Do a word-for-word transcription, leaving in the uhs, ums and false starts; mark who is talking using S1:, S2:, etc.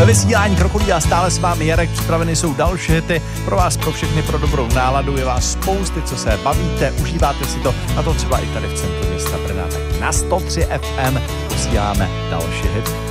S1: Ve vysílání Krokodýla stále s vámi Jarek, připraveny jsou další hity pro vás, pro všechny, pro dobrou náladu, je vás spousty, co se bavíte, užíváte si to, a to třeba i tady v centru města Brna. Tak na sto tři F M posíláme další hit.